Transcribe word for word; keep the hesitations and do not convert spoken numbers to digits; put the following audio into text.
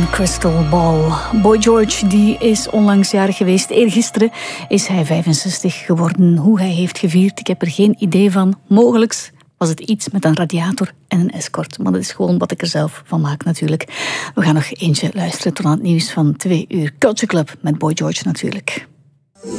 Crystal Ball. Boy George die is onlangs jarig geweest. Eergisteren is hij vijfenzestig geworden. Hoe hij heeft gevierd, ik heb er geen idee van. Mogelijks was het iets met een radiator en een escort. Maar dat is gewoon wat ik er zelf van maak natuurlijk. We gaan nog eentje luisteren tot aan het nieuws van twee uur. Culture Club met Boy George natuurlijk.